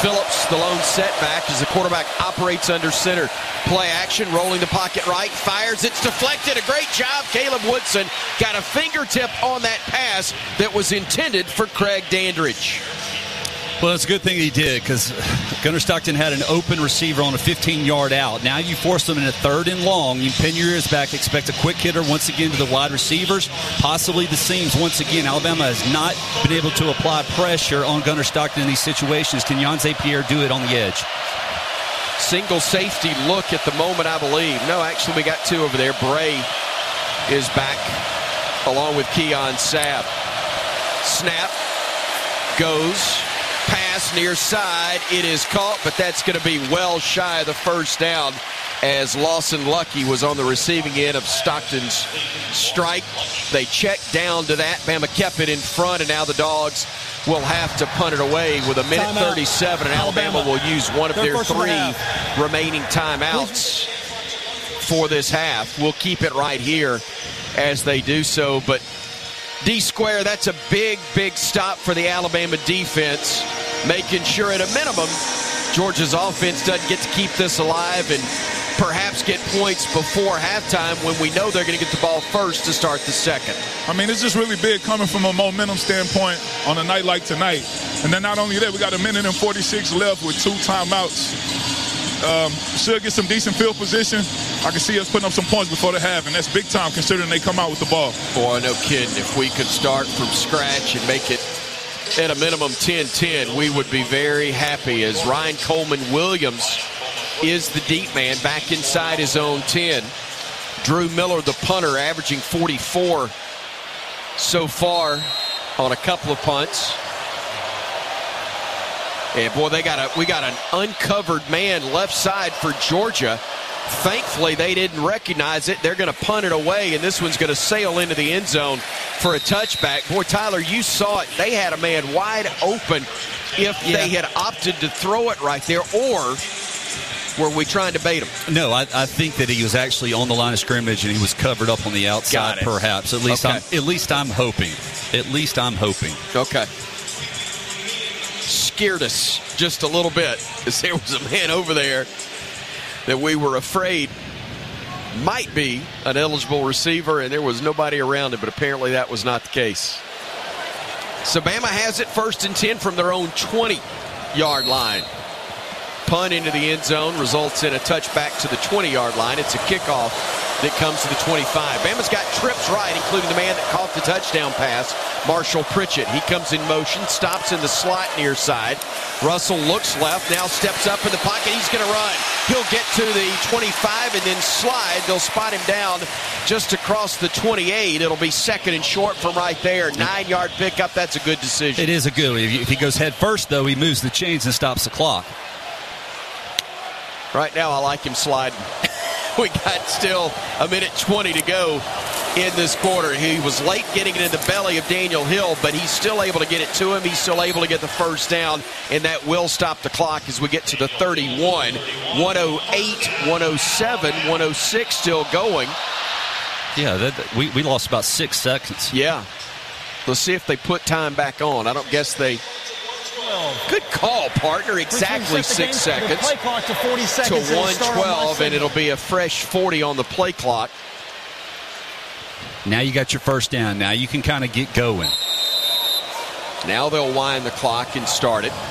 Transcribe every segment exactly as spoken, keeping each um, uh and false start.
Phillips, the lone setback as the quarterback operates under center. Play action, rolling the pocket right, fires, it's deflected. A great job. Caleb Woodson got a fingertip on that pass that was intended for Craig Dandridge. Well, it's a good thing he did because Gunnar Stockton had an open receiver on a fifteen-yard out. Now you force them in a third and long. You pin your ears back, expect a quick hitter once again to the wide receivers, possibly the seams once again. Alabama has not been able to apply pressure on Gunnar Stockton in these situations. Can Yonze Pierre do it on the edge? Single safety look at the moment, I believe. No, actually, we got two over there. Bray is back along with Keon Sapp. Snap goes. Pass near side. It is caught, but that's going to be well shy of the first down as Lawson Lucky was on the receiving end of Stockton's strike. They checked down to that. Bama kept it in front, and now the Dogs will have to punt it away with a minute thirty-seven, and Alabama, Alabama will use one of their three remaining timeouts for this half. We'll keep it right here as they do so, but D-Square, that's a big, big stop for the Alabama defense, making sure at a minimum Georgia's offense doesn't get to keep this alive and perhaps get points before halftime when we know they're going to get the ball first to start the second. I mean, it's just really big coming from a momentum standpoint on a night like tonight. And then not only that, we got a minute and forty-six left with two timeouts. Um, should get some decent field position. I can see us putting up some points before the half, and that's big time considering they come out with the ball. Boy, no kidding. If we could start from scratch and make it at a minimum ten ten, we would be very happy, as Ryan Coleman Williams is the deep man back inside his own ten. Drew Miller, the punter, averaging forty-four so far on a couple of punts. And boy, they got a we got an uncovered man left side for Georgia. Thankfully, they didn't recognize it. They're going to punt it away, and this one's going to sail into the end zone for a touchback. Boy, Tyler, you saw it. They had a man wide open if yeah. they had opted to throw it right there, or were we trying to bait him? No, I, I think that he was actually on the line of scrimmage and he was covered up on the outside, perhaps. At least, okay. I'm, at least I'm hoping. At least I'm hoping. Okay. Scared us just a little bit, because there was a man over there that we were afraid might be an eligible receiver, and there was nobody around him, but apparently that was not the case. So Bama has it first and ten from their own twenty-yard line. Punt into the end zone results in a touchback to the twenty-yard line. It's a kickoff that comes to the twenty-five. Bama's got trips right, including the man that caught the touchdown pass, Marshall Pritchett. He comes in motion, stops in the slot near side. Russell looks left, now steps up in the pocket. He's going to run. He'll get to the twenty-five and then slide. They'll spot him down just across the twenty-eight. It'll be second and short from right there. Nine-yard pickup. That's a good decision. It is a good one. If he goes head first, though, he moves the chains and stops the clock. Right now, I like him sliding. We got still a minute twenty to go in this quarter. He was late getting it in the belly of Daniel Hill, but he's still able to get it to him. He's still able to get the first down, and that will stop the clock as we get to the thirty-one. one oh eight, one oh seven, one oh six still going. Yeah, that, we, we lost about six seconds. Yeah. Let's see if they put time back on. I don't guess they... Good call, partner. Exactly six seconds play clock to forty seconds to one twelve, and it'll be a fresh forty on the play clock. Now you got your first down. Now you can kind of get going. Now they'll wind the clock and start it.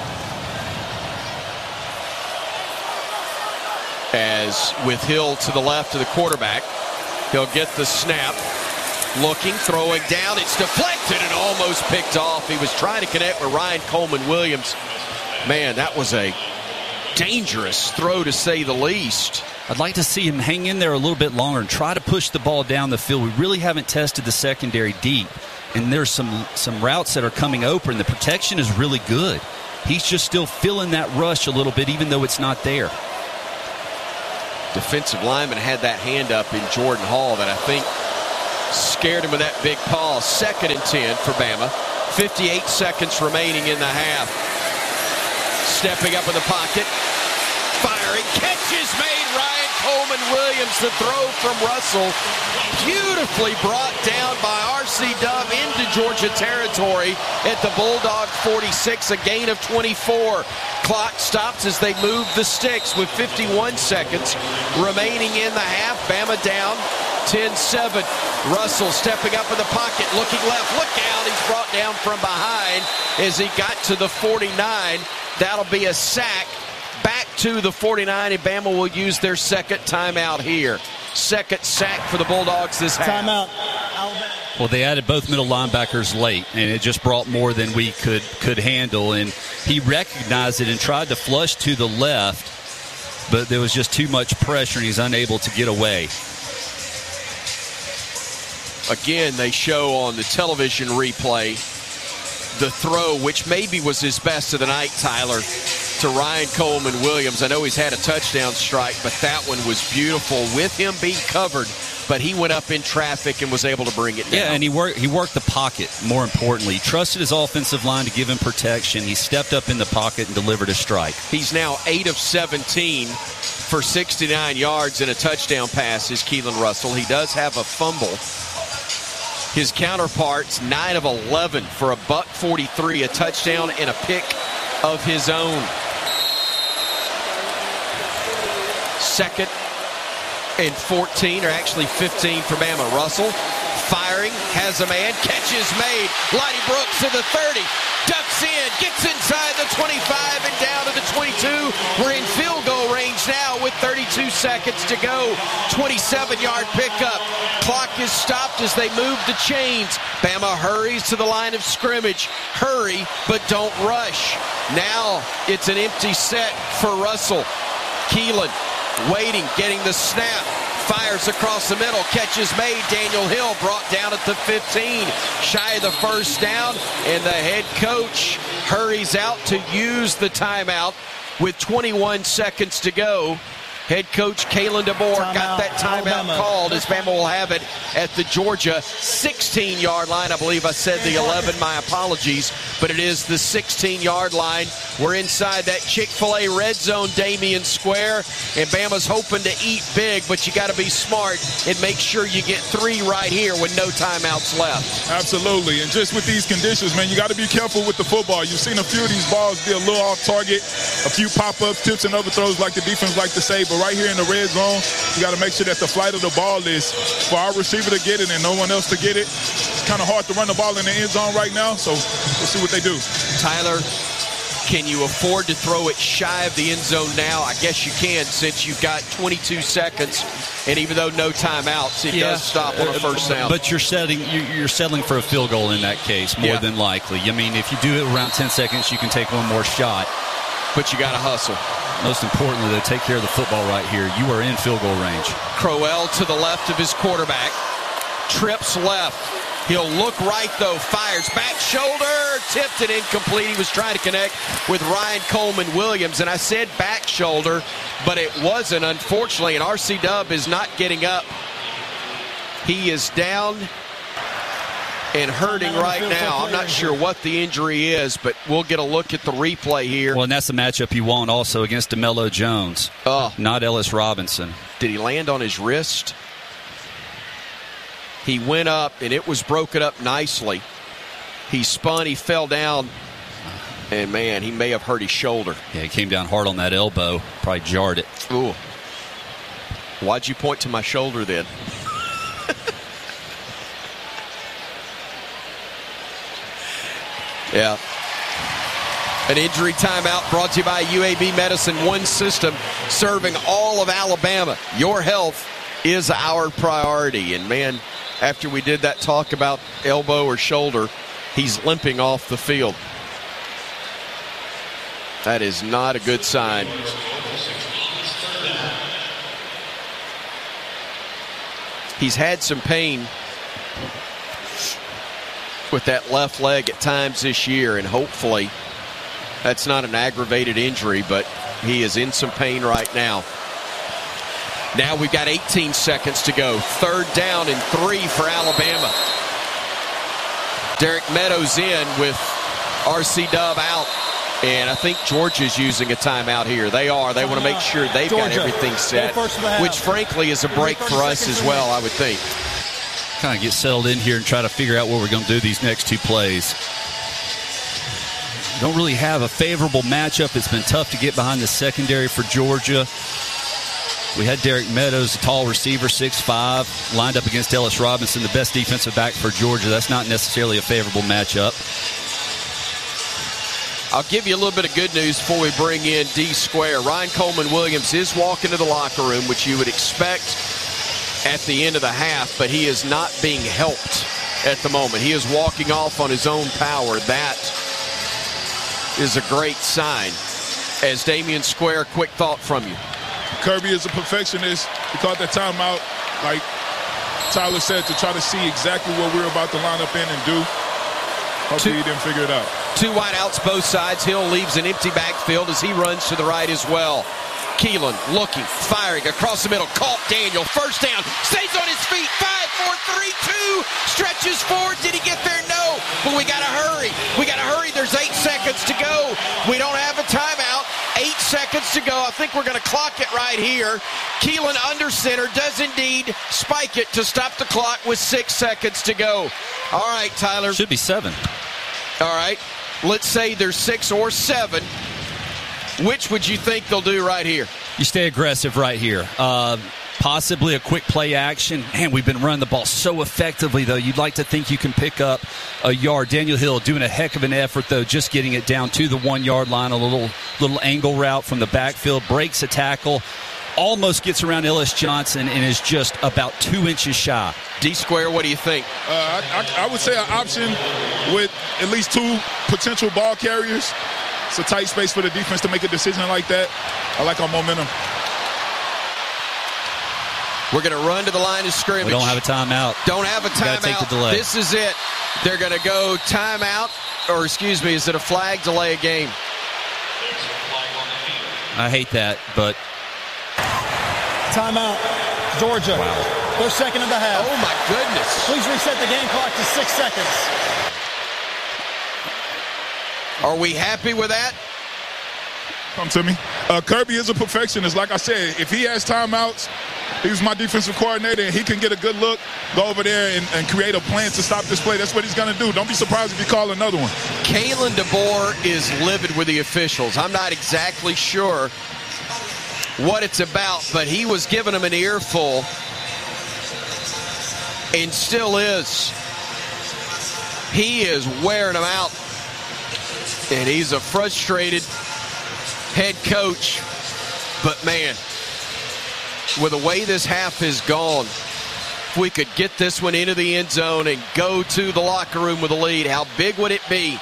As with Hill to the left of the quarterback, he'll get the snap. Looking, throwing down, it's deflected and almost picked off. He was trying to connect with Ryan Coleman Williams. Man, that was a dangerous throw to say the least. I'd like to see him hang in there a little bit longer and try to push the ball down the field. We really haven't tested the secondary deep, and there's some, some routes that are coming open. The protection is really good. He's just still feeling that rush a little bit, even though it's not there. Defensive lineman had that hand up in Jordan Hall that I think scared him with that big paw. Second and ten for Bama. fifty-eight seconds remaining in the half. Stepping up in the pocket. Firing. Catch is made. Ryan Coleman Williams, the throw from Russell. Beautifully brought down by R C Dub into Georgia territory at the Bulldog forty-six, a gain of twenty-four. Clock stops as they move the sticks with fifty-one seconds remaining in the half. Bama down ten seven. Russell stepping up in the pocket, looking left, look out. He's brought down from behind as he got to the forty-nine. That'll be a sack back to the forty-nine, and Bama will use their second timeout here. Second sack for the Bulldogs this half. Timeout. Well, they added both middle linebackers late, and it just brought more than we could could handle. And he recognized it and tried to flush to the left, but there was just too much pressure, and he's unable to get away. Again, they show on the television replay the throw, which maybe was his best of the night, Tyler, to Ryan Coleman Williams. I know he's had a touchdown strike, but that one was beautiful with him being covered. But he went up in traffic and was able to bring it down. Yeah, and he worked he worked the pocket, more importantly. He trusted his offensive line to give him protection. He stepped up in the pocket and delivered a strike. He's now eight of seventeen for sixty-nine yards and a touchdown pass is Keelan Russell. He does have a fumble. His counterparts, nine of eleven for a buck forty-three, a touchdown and a pick of his own. Second and fourteen, or actually fifteen for Bama. Russell firing, has a man, catch is made. Lonnie Brooks to the thirty, ducks in, gets inside the twenty-five and down to the twenty-two. We're in field goal range now with thirty-two seconds to go. twenty-seven yard pickup. Clock is stopped as they move the chains. Bama hurries to the line of scrimmage. Hurry, but don't rush. Now it's an empty set for Russell. Keelan waiting, getting the snap, fires across the middle, catches made. Daniel Hill brought down at the fifteen, shy of the first down, and the head coach hurries out to use the timeout with twenty-one seconds to go. Head coach Kalen DeBoer Timeout, got that timeout Alabama. called as Bama will have it at the Georgia sixteen yard line. I believe I said the eleven, my apologies, but it is the sixteen yard line. We're inside that Chick-fil-A red zone, Damien Square, and Bama's hoping to eat big, but you got to be smart and make sure you get three right here with no timeouts left. Absolutely, and just with these conditions, man, you got to be careful with the football. You've seen a few of these balls be a little off target, a few pop-ups, tips, and overthrows like the defense like to say, but right here in the red zone, you got to make sure that the flight of the ball is for our receiver to get it and no one else to get it. It's kind of hard to run the ball in the end zone right now, so we'll see what they do. Tyler, can you afford to throw it shy of the end zone now? I guess you can, since you've got twenty-two seconds, and even though no timeouts, it Yeah. does stop on a first down. But you're setting you- you're settling for a field goal in that case, more Yeah. than likely. I mean, if you do it around ten seconds, you can take one more shot. But you got to hustle. Most importantly, though, take care of the football right here. You are in field goal range. Crowell to the left of his quarterback. Trips left. He'll look right, though. Fires back shoulder. Tipped it incomplete. He was trying to connect with Ryan Coleman Williams. And I said back shoulder, but it wasn't, unfortunately. And R C Dub is not getting up. He is down and hurting right now. I'm not sure what the injury is, but we'll get a look at the replay here. Well, and that's the matchup you want also against DeMello Jones, Oh. not Ellis Robinson. Did he land on his wrist? He went up, and it was broken up nicely. He spun, he fell down, and, man, he may have hurt his shoulder. Yeah, he came down hard on that elbow, probably jarred it. Ooh. Why'd you point to my shoulder then? Yeah. An injury timeout brought to you by U A B Medicine, one system serving all of Alabama. Your health is our priority. And, man, after we did that talk about elbow or shoulder, he's limping off the field. That is not a good sign. He's had some pain with that left leg at times this year, and hopefully that's not an aggravated injury, but he is in some pain right now. Now we've got eighteen seconds to go. Third down and three for Alabama. Derek Meadows in with R C Dub out. And I think Georgia's using a timeout here. They are. They want to make sure they've Georgia. got everything set, which frankly is a break for us as well, I would think. Kind of get settled in here and try to figure out what we're going to do these next two plays. Don't really have a favorable matchup. It's been tough to get behind the secondary for Georgia. We had Derek Meadows, a tall receiver, six five, lined up against Ellis Robinson, the best defensive back for Georgia. That's not necessarily a favorable matchup. I'll give you a little bit of good news before we bring in D Square. Ryan Coleman Williams is walking to the locker room, which you would expect at the end of the half, but he is not being helped at the moment. He is walking off on his own power. That is a great sign. As Damian Square, quick thought from you. Kirby is a perfectionist. He caught that timeout, like Tyler said, to try to see exactly what we're about to line up in and do. Hopefully he didn't figure it out. Two wideouts both sides. Hill leaves an empty backfield as he runs to the right as well. Keelan looking, firing across the middle. Caught Daniel. First down. Stays on his feet. Five, four, three, two. Stretches forward. Did he get there? No. But we got to hurry. We got to hurry. There's eight seconds to go. We don't have a timeout. Eight seconds to go. I think we're going to clock it right here. Keelan under center does indeed spike it to stop the clock with six seconds to go. All right, Tyler. Should be seven. All right. Let's say there's six or seven. Which would you think they'll do right here? You stay aggressive right here. Uh, possibly a quick play action. Man, we've been running the ball so effectively, though. You'd like to think you can pick up a yard. Daniel Hill doing a heck of an effort, though, just getting it down to the one-yard line. A little little angle route from the backfield. Breaks a tackle. Almost gets around Ellis Johnson and is just about two inches shy. D-Square, what do you think? Uh, I, I, I would say an option with at least two potential ball carriers. It's a tight space for the defense to make a decision like that. I like our momentum. We're going to run to the line of scrimmage. We don't have a timeout. Don't have a timeout. Take the delay. This is it. They're going to go timeout, or excuse me, is it a flag, delay a game? I hate that, but... Timeout, Georgia. Wow. Their second of the half. Oh, my goodness. Please reset the game clock to six seconds. Are we happy with that? Come to me. Uh, Kirby is a perfectionist. Like I said, if he has timeouts, he's my defensive coordinator, and he can get a good look, go over there and, and create a plan to stop this play. That's what he's going to do. Don't be surprised if he call another one. Kalen DeBoer is livid with the officials. I'm not exactly sure what it's about, but he was giving him an earful and still is. He is wearing them out. And he's a frustrated head coach. But, man, with the way this half has gone, if we could get this one into the end zone and go to the locker room with a lead, how big would it be?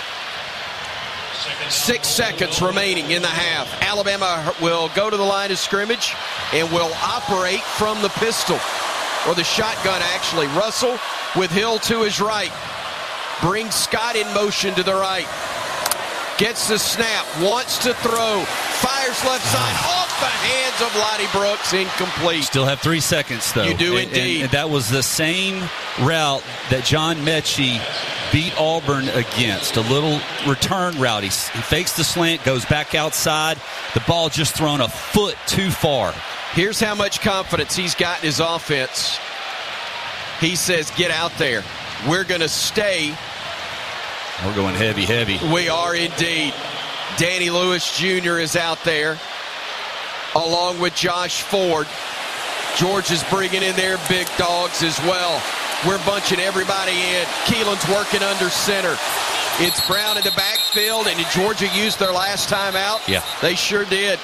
Six seconds remaining in the half. Alabama will go to the line of scrimmage and will operate from the pistol, or the shotgun, actually. Russell with Hill to his right. Brings Scott in motion to the right. Gets the snap, wants to throw, fires left side, off the hands of Lottie Brooks, incomplete. Still have three seconds, though. You do and, indeed. And, and that was the same route that John Mechie beat Auburn against. A little return route. He, he fakes the slant, goes back outside. The ball just thrown a foot too far. Here's how much confidence he's got in his offense. He says, get out there. We're going to stay. We're going heavy, heavy. We are indeed. Danny Lewis Junior is out there, along with Josh Ford. George is bringing in their big dogs as well. We're bunching everybody in. Keelan's working under center. It's Brown in the backfield, and Georgia used their last time out. Yeah. They sure did.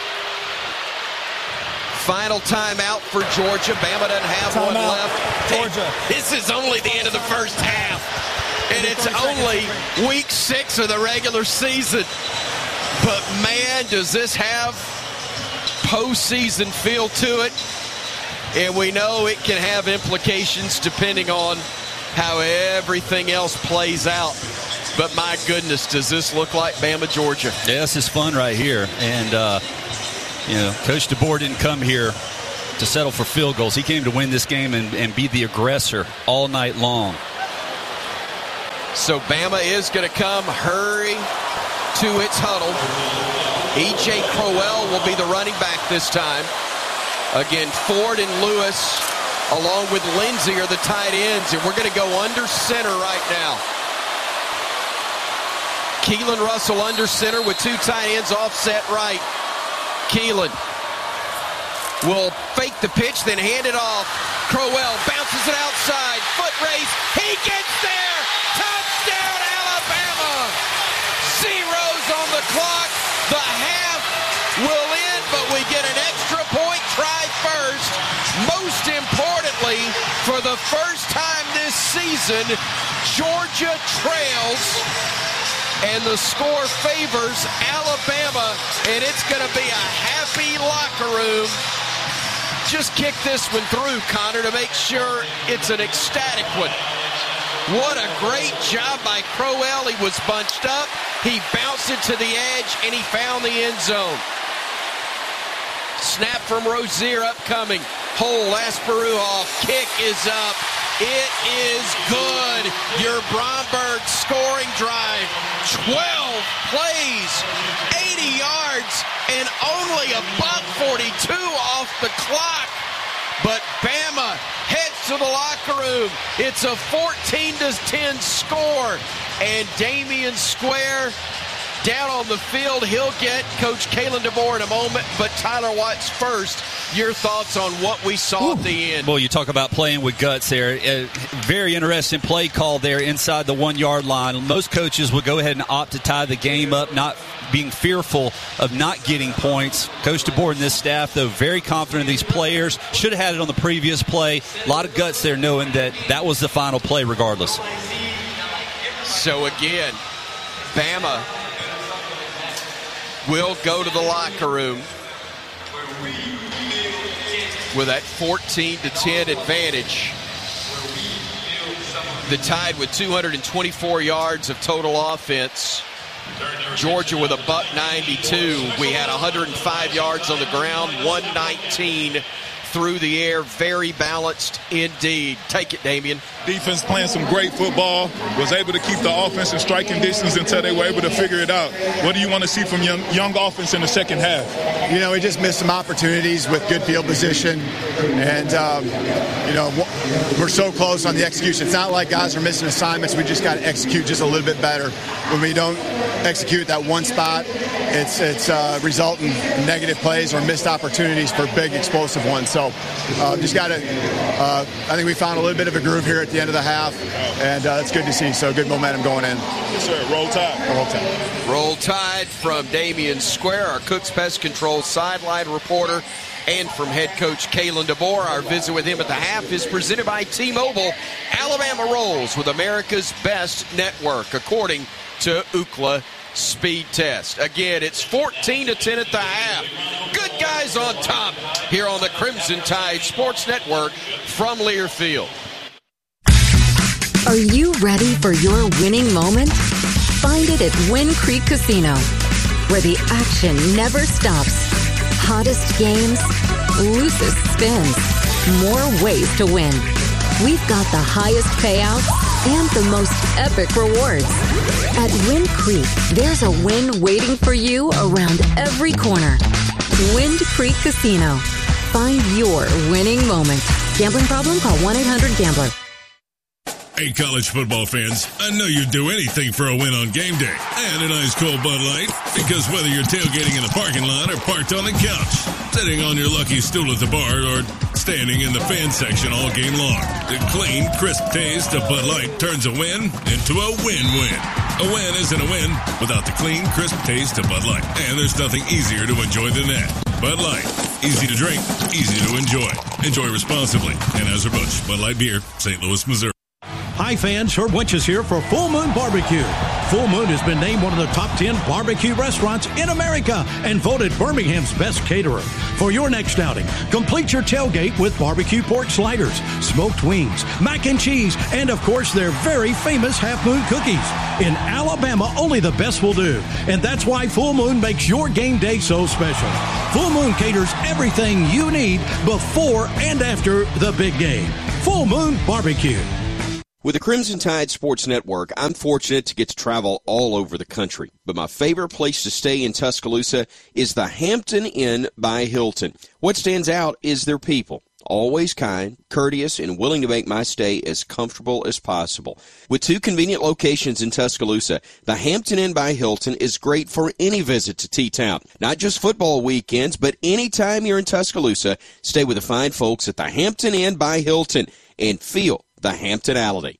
Final timeout for Georgia. Bama doesn't have Time one out. left. Georgia. This is only the end of the first half. And it's only week six of the regular season. But, man, does this have postseason feel to it. And we know it can have implications depending on how everything else plays out. But, my goodness, does this look like Bama, Georgia? Yeah, this is fun right here. And, uh, you know, Coach DeBoer didn't come here to settle for field goals. He came to win this game and, and be the aggressor all night long. So Bama is going to come, hurry to its huddle. E J Crowell will be the running back this time. Again, Ford and Lewis, along with Lindsey, are the tight ends, and we're going to go under center right now. Keelan Russell under center with two tight ends offset right. Keelan will fake the pitch, then hand it off. Crowell bounces it outside. Foot race. He gets there. Touchdown, Alabama. Zeros on the clock. The half will end, but we get an extra point try first. Most importantly, for the first time this season, Georgia trails, and the score favors Alabama, and it's going to be a happy locker room. Just kick this one through, Connor, to make sure it's an ecstatic one. What a great job by Crowell. He was bunched up. He bounced it to the edge, and he found the end zone. Snap from Rozier upcoming. Hole, Asperuhoff. Kick is up. It is good. Your Bromberg scoring drive. twelve plays, eighty yards, and only a buck forty-two off the clock. But Bama heads to the locker room. It's a fourteen to ten score. And Damian Square down on the field. He'll get Coach Kalen DeBoer in a moment, but Tyler Watts first. Your thoughts on what we saw Ooh. At the end? Well, you talk about playing with guts there. A very interesting play call there inside the one-yard line. Most coaches would go ahead and opt to tie the game up, not being fearful of not getting points. Coach DeBoer and this staff, though, very confident in these players. Should have had it on the previous play. A lot of guts there knowing that that was the final play regardless. So, again, Bama will go to the locker room with that fourteen to ten advantage. The Tide with two hundred twenty-four yards of total offense. Georgia with a buck ninety-two. We had one hundred five yards on the ground, one nineteen through the air. Very balanced indeed. Take it, Damien. Defense playing some great football, was able to keep the offense in striking distance until they were able to figure it out. What do you want to see from young, young offense in the second half? You know, we just missed some opportunities with good field position, and, um, you know, we're so close on the execution. It's not like guys are missing assignments. We just got to execute just a little bit better. When we don't execute that one spot, it's it's uh, resulting in negative plays or missed opportunities for big, explosive ones. So uh, just got to uh, – I think we found a little bit of a groove here at the end of the half, and uh, it's good to see. So good momentum going in. Yes, sir. Roll Tide. Roll Tide. Roll Tide from Damian Square, our Cooks Pest Control sideline reporter, and from head coach Kalen DeBoer. Our visit with him at the half is presented by T-Mobile. Alabama rolls with America's best network, according to Ookla Speed Test. Again, it's fourteen to ten at the half. Good guys on top here on the Crimson Tide Sports Network from Learfield. Are you ready for your winning moment? Find it at Wind Creek Casino, where the action never stops. Hottest games, loosest spins, more ways to win. We've got the highest payouts and the most epic rewards. At Wind Creek, there's a win waiting for you around every corner. Wind Creek Casino. Find your winning moment. Gambling problem? Call one eight hundred gambler. Hey, college football fans, I know you'd do anything for a win on game day and an ice cold Bud Light, because whether you're tailgating in the parking lot or parked on the couch, sitting on your lucky stool at the bar, or standing in the fan section all game long, the clean, crisp taste of Bud Light turns a win into a win-win. A win isn't a win without the clean, crisp taste of Bud Light, and there's nothing easier to enjoy than that. Bud Light. Easy to drink, easy to enjoy. Enjoy responsibly. Anheuser-Busch, Bud Light Beer, Saint Louis, Missouri. Hi fans, Herb Winches here for Full Moon Barbecue. Full Moon has been named one of the top ten barbecue restaurants in America and voted Birmingham's best caterer. For your next outing, complete your tailgate with barbecue pork sliders, smoked wings, mac and cheese, and of course their very famous Half Moon cookies. In Alabama, only the best will do. And that's why Full Moon makes your game day so special. Full Moon caters everything you need before and after the big game. Full Moon Barbecue. With the Crimson Tide Sports Network, I'm fortunate to get to travel all over the country. But my favorite place to stay in Tuscaloosa is the Hampton Inn by Hilton. What stands out is their people. Always kind, courteous, and willing to make my stay as comfortable as possible. With two convenient locations in Tuscaloosa, the Hampton Inn by Hilton is great for any visit to T-Town. Not just football weekends, but anytime you're in Tuscaloosa, stay with the fine folks at the Hampton Inn by Hilton and feel the Hamptonality.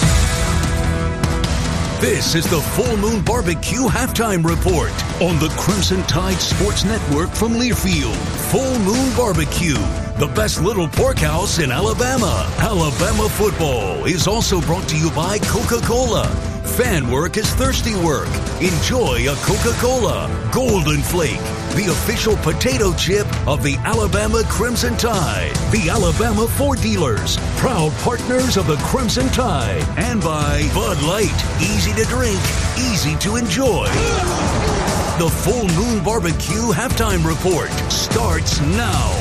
This is the Full Moon Barbecue Halftime Report on the Crimson Tide Sports Network from Learfield. Full Moon Barbecue, the best little pork house in Alabama. Alabama football is also brought to you by Coca-Cola. Fan work is thirsty work. Enjoy a Coca-Cola. Golden Flake, the official potato chip of the Alabama Crimson Tide. The Alabama Ford Dealers, proud partners of the Crimson Tide. And by Bud Light, easy to drink, easy to enjoy. The Full Moon Barbecue Halftime Report starts now.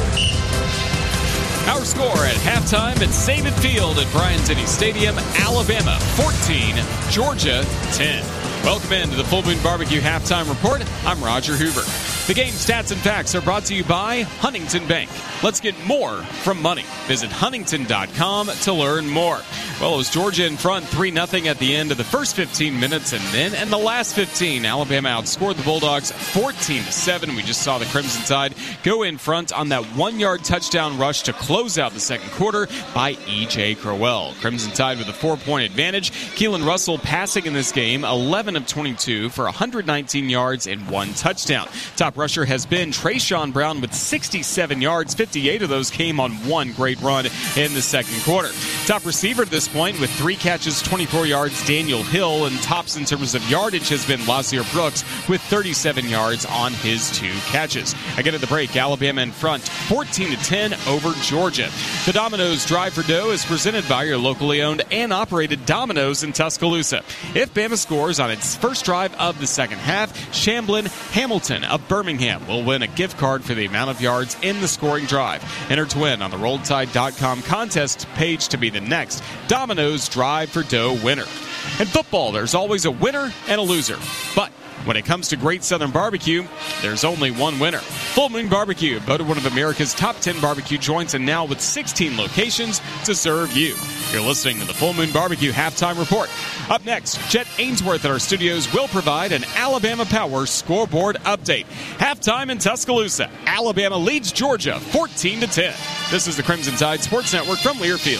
Our score at halftime at Save It Field at Bryant-Denny Stadium, Alabama fourteen, Georgia ten. Welcome into the Full Moon Barbecue Halftime Report. I'm Roger Hoover. The game stats and facts are brought to you by Huntington Bank. Let's get more from money. Visit huntington dot com to learn more. Well, it was Georgia in front three nothing at the end of the first fifteen minutes, and then in the last fifteen, Alabama outscored the Bulldogs fourteen to seven. We just saw the Crimson Tide go in front on that one-yard touchdown rush to close out the second quarter by E J. Crowell. Crimson Tide with a four-point advantage. Keelan Russell passing in this game, eleven of twenty-two for one hundred nineteen yards and one touchdown. Top rusher has been Trayshawn Brown with sixty-seven yards. fifty-eight of those came on one great run in the second quarter. Top receiver at this point with three catches, twenty-four yards, Daniel Hill, and tops in terms of yardage has been Lazier Brooks with thirty-seven yards on his two catches. Again at the break, Alabama in front fourteen to ten over Georgia. The Domino's Drive for Dough is presented by your locally owned and operated Domino's in Tuscaloosa. If Bama scores on its first drive of the second half, Shamblin Hamilton of Birmingham will win a gift card for the amount of yards in the scoring drive. Enter to win on the roll tide dot com contest page to be the next Domino's Drive for Dough winner. In football, there's always a winner and a loser. But when it comes to Great Southern Barbecue, there's only one winner. Full Moon Barbecue, voted one of America's top ten barbecue joints, and now with sixteen locations to serve you. You're listening to the Full Moon Barbecue Halftime Report. Up next, Jet Ainsworth at our studios will provide an Alabama Power scoreboard update. Halftime in Tuscaloosa. Alabama leads Georgia fourteen to ten. This is the Crimson Tide Sports Network from Learfield.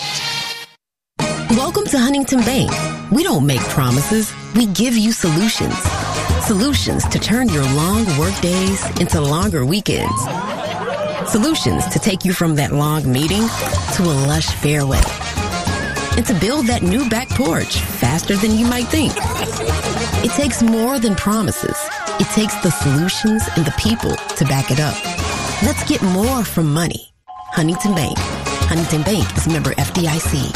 Welcome to Huntington Bank. We don't make promises. We give you solutions. Solutions to turn your long work days into longer weekends. Solutions to take you from that long meeting to a lush fairway. And to build that new back porch faster than you might think. It takes more than promises. It takes the solutions and the people to back it up. Let's get more from money. Huntington Bank. Huntington Bank is member F D I C.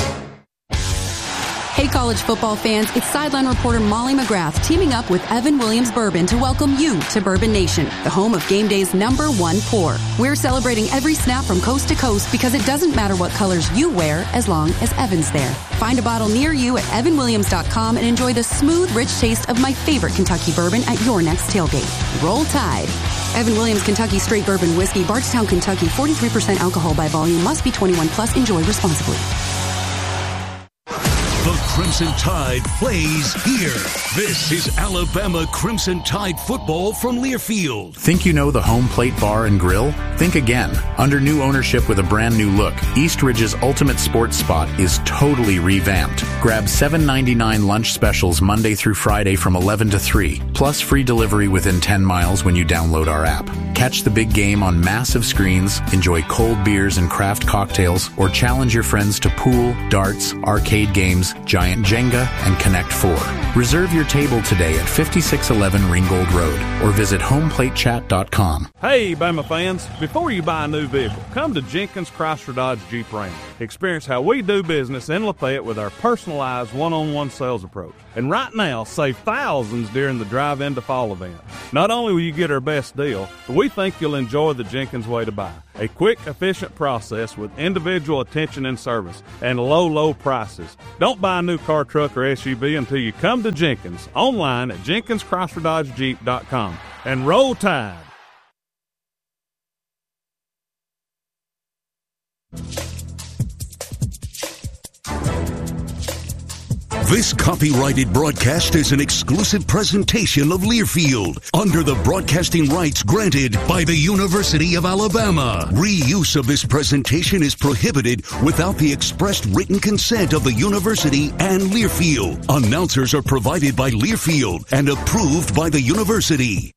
Hey, college football fans, it's sideline reporter Molly McGrath teaming up with Evan Williams Bourbon to welcome you to Bourbon Nation, the home of game day's number one pour. We're celebrating every snap from coast to coast because it doesn't matter what colors you wear as long as Evan's there. Find a bottle near you at evan williams dot com and enjoy the smooth, rich taste of my favorite Kentucky bourbon at your next tailgate. Roll Tide. Evan Williams Kentucky Straight Bourbon Whiskey, Bardstown, Kentucky, forty-three percent alcohol by volume, must be twenty-one plus, enjoy responsibly. The Crimson Tide plays here. This is Alabama Crimson Tide football from Learfield. Think you know the Home Plate Bar and Grill? Think again. Under new ownership with a brand new look, East Ridge's Ultimate Sports Spot is totally revamped. Grab seven ninety-nine lunch specials Monday through Friday from eleven to three, plus free delivery within ten miles when you download our app. Catch the big game on massive screens, enjoy cold beers and craft cocktails, or challenge your friends to pool, darts, arcade games, Giant Jenga, and Connect Four. Reserve your table today at fifty-six eleven Ringgold Road or visit home plate chat dot com. Hey, Bama fans, before you buy a new vehicle, come to Jenkins Chrysler Dodge Jeep Ram. Experience how we do business in Lafayette with our personalized one-on-one sales approach. And right now, save thousands during the drive-in to fall event. Not only will you get our best deal, but we think you'll enjoy the Jenkins way to buy. A quick, efficient process with individual attention and service and low, low prices. Don't buy buy a new car, truck, or S U V until you come to Jenkins. Online at jenkins chrysler dodge jeep dot com. And roll Tide. This copyrighted broadcast is an exclusive presentation of Learfield under the broadcasting rights granted by the University of Alabama. Reuse of this presentation is prohibited without the expressed written consent of the university and Learfield. Announcers are provided by Learfield and approved by the university.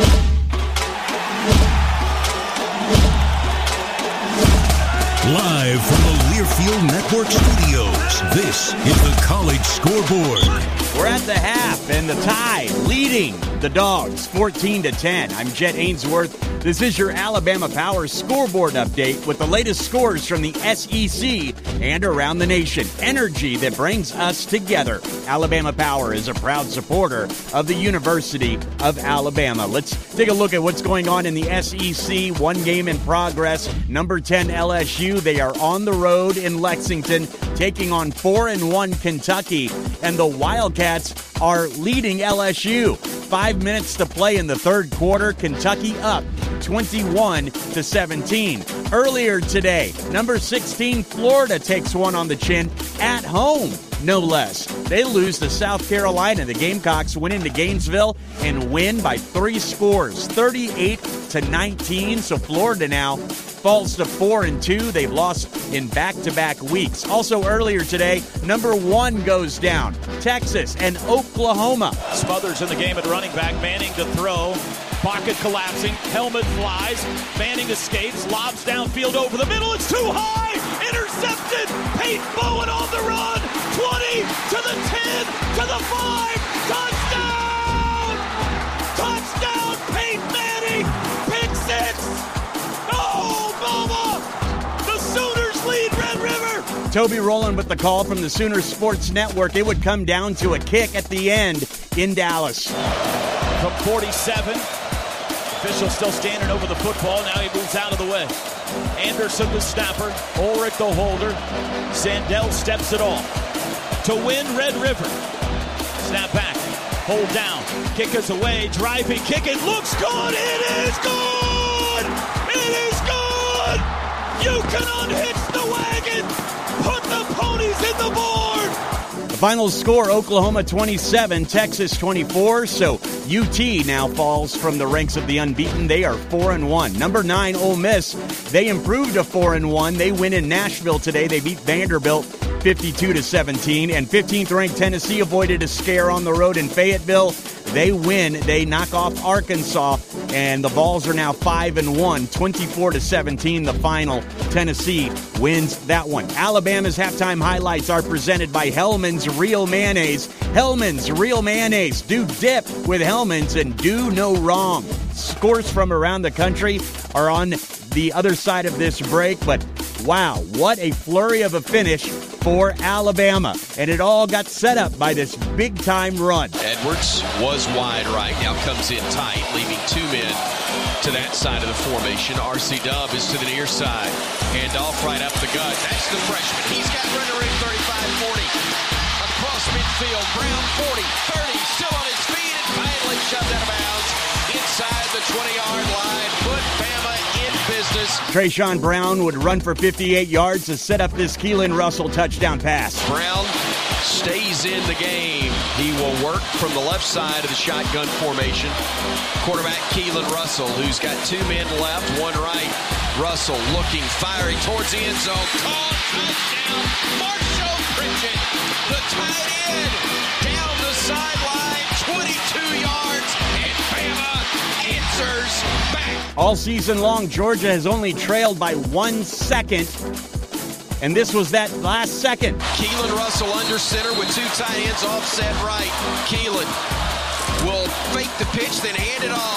Live from the Learfield Network Studios, this is the College Scoreboard. We're at the half, and the Tide leading the Dogs fourteen to ten. I'm Jet Ainsworth. This is your Alabama Power scoreboard update with the latest scores from the S E C and around the nation. Energy that brings us together. Alabama Power is a proud supporter of the University of Alabama. Let's take a look at what's going on in the S E C. One game in progress. Number ten L S U. They are on the road in Lexington, taking on four and one Kentucky, and the Wildcats are leading L S U. Five minutes to play in the third quarter. Kentucky up twenty-one to seventeen. Earlier today, number sixteen Florida takes one on the chin at home, no less. They lose to South Carolina. The Gamecocks went into Gainesville and win by three scores, thirty-eight to nineteen. So Florida now falls to four and two. They've lost in back-to-back weeks. Also earlier today, number one goes down. Texas and Oklahoma. Smothers in the game at running back. Manning to throw. Pocket collapsing. Helmet flies. Manning escapes. Lobs downfield over the middle. It's too high. Intercepted. Peyton Bowen on the run. twenty to the ten to the five. Touchdown! Touchdown, Peyton Manning. Pick six. Oh, mama! The Sooners lead Red River. Toby Rowland with the call from the Sooners Sports Network. It would come down to a kick at the end in Dallas. From forty-seven, official still standing over the football. Now he moves out of the way. Anderson the snapper, Ulrich the holder. Sandell steps it off to win Red River. Snap back, hold down, kick is away, driving, kick, it looks good, it is good! It is good! You can unhitch the wagon, put the ponies in the board! The final score, Oklahoma twenty-seven, Texas twenty-four. So U T now falls from the ranks of the unbeaten. They are four and one. Number nine, Ole Miss. They improved to four and one. They win in Nashville today. They beat Vanderbilt fifty-two to seventeen. And fifteenth ranked Tennessee avoided a scare on the road in Fayetteville. They win. They knock off Arkansas, and the Vols are now five and one, twenty-four to seventeen. The final, Tennessee wins that one. Alabama's halftime highlights are presented by Hellman's Real Mayonnaise. Hellman's Real Mayonnaise. Do dip with Hellman's and do no wrong. Scores from around the country are on the other side of this break, but wow, what a flurry of a finish for Alabama. And it all got set up by this big-time run. Edwards was wide right, now comes in tight, leaving two men to that side of the formation. R C Dub is to the near side. Hand off right up the gut. That's the freshman. He's got running thirty-five forty. Across midfield, Brown forty, thirty, still on his feet, and finally shoved out of bounds inside the twenty-yard line. Put Bama in business. Trayshawn Brown would run for fifty-eight yards to set up this Keelan Russell touchdown pass. Brown stays in the game. He will work from the left side of the shotgun formation. Quarterback Keelan Russell, who's got two men left, one right. Russell looking, firing towards the end zone. Caught, touchdown, Marshall Pritchett, the tight end, down the sideline, twenty-two yards, and Bama answers back. All season long, Georgia has only trailed by one second. And this was that last second. Keelan Russell under center with two tight ends offset right. Keelan will fake the pitch, then hand it off.